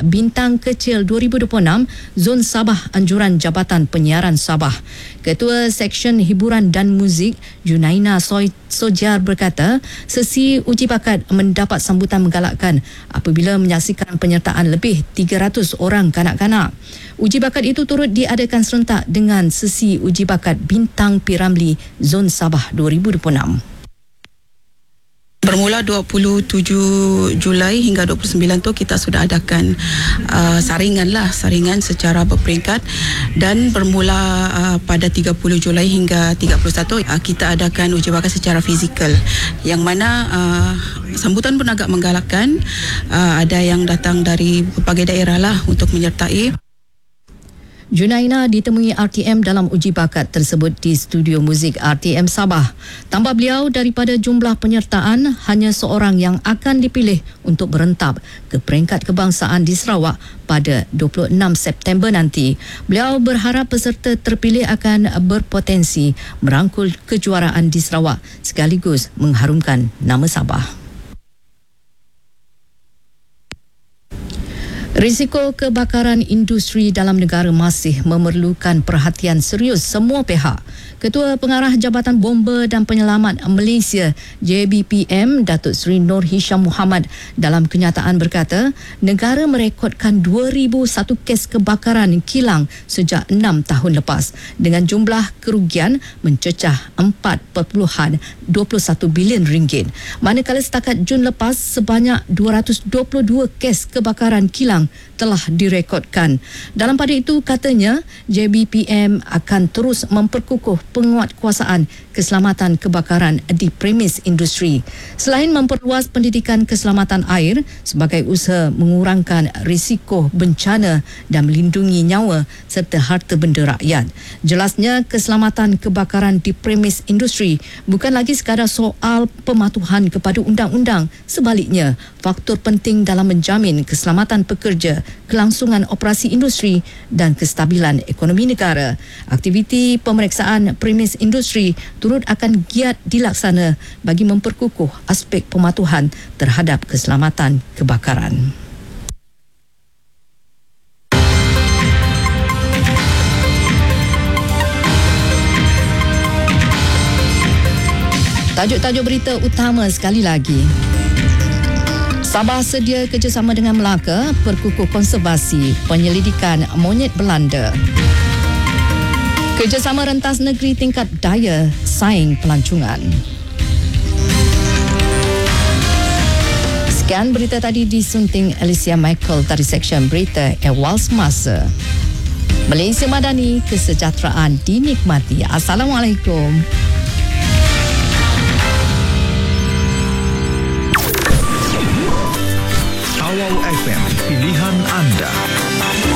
Bintang Kecil 2026 Zon Sabah Anjuran Jabatan Penyiaran Sabah. Ketua Seksyen Hiburan dan Muzik Junaina Sojar berkata, sesi uji bakat mendapat sambutan menggalakkan apabila menyaksikan penyertaan lebih 300 orang kanak-kanak. Uji bakat itu turut diadakan serentak dengan sesi uji bakat Bintang P. Ramlee Zon Sabah 2026. Bermula 27 Julai hingga 29 tu kita sudah adakan saringan secara berperingkat, dan bermula pada 30 Julai hingga 31 kita adakan uji bakat secara fizikal, yang mana sambutan pun agak menggalakkan. Ada yang datang dari berbagai daerah lah untuk menyertai. Junaina ditemui RTM dalam uji bakat tersebut di studio muzik RTM Sabah. Tambah beliau, daripada jumlah penyertaan, hanya seorang yang akan dipilih untuk berentap ke peringkat kebangsaan di Sarawak pada 26 September nanti. Beliau berharap peserta terpilih akan berpotensi merangkul kejuaraan di Sarawak sekaligus mengharumkan nama Sabah. Risiko kebakaran industri dalam negara masih memerlukan perhatian serius semua pihak. Ketua Pengarah Jabatan Bomba dan Penyelamat Malaysia JBPM Datuk Seri Nur Hisham Muhammad dalam kenyataan berkata, negara merekodkan 2001 kes kebakaran kilang sejak 6 tahun lepas dengan jumlah kerugian mencecah 4.21 bilion ringgit. Manakala setakat Jun lepas sebanyak 222 kes kebakaran kilang telah direkodkan. Dalam pada itu, katanya JBPM akan terus memperkukuh penguatkuasaan keselamatan kebakaran di premis industri. Selain memperluas pendidikan keselamatan air sebagai usaha mengurangkan risiko bencana dan melindungi nyawa serta harta benda rakyat. Jelasnya, keselamatan kebakaran di premis industri bukan lagi sekadar soal pematuhan kepada undang-undang. Sebaliknya, faktor penting dalam menjamin keselamatan pekerja, kelangsungan operasi industri dan kestabilan ekonomi negara. Aktiviti pemeriksaan premis industri turut akan giat dilaksana bagi memperkukuh aspek pematuhan terhadap keselamatan kebakaran. Tajuk-tajuk berita utama sekali lagi. Sabah sedia kerjasama dengan Melaka perkukuh konservasi penyelidikan monyet Belanda. Kerjasama rentas negeri tingkat daya saing pelancongan. Sekian berita tadi disunting Alicia Michael dari Seksyen Berita Awal Semasa. Malaysia Madani, kesejahteraan dinikmati. Assalamualaikum.